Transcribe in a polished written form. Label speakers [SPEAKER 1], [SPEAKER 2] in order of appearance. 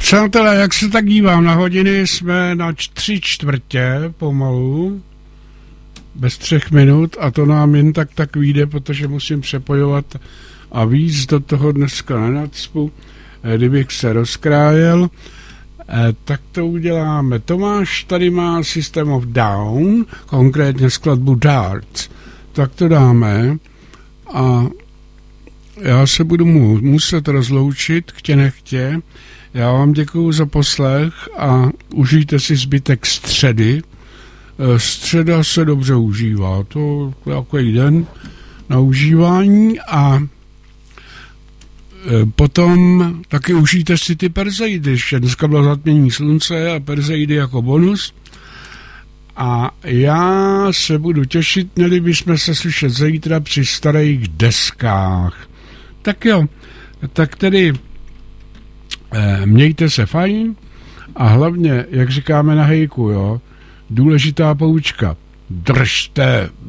[SPEAKER 1] Přátelé, jak se tak dívám na hodiny, jsme na 3/4 pomalu, bez 3 minut a to nám jen tak vyjde, protože musím přepojovat a víc do toho dneska nenacpu, kdybych se rozkrájel, tak to uděláme. Tomáš tady má System of Down, konkrétně skladbu Darts, tak to dáme a já se budu muset rozloučit, chtě nechtě. Já vám děkuju za poslech a užijte si zbytek středy. Středa se dobře užívá, to je takový den na užívání a potom taky užijte si ty Perseidy, že dneska bylo zatmění slunce a Perseidy jako bonus. A já se budu těšit, měli bychom se slyšet zítra při starých deskách. Tak jo, tak tedy mějte se fajn a hlavně, jak říkáme na hejku, jo, důležitá poučka, držte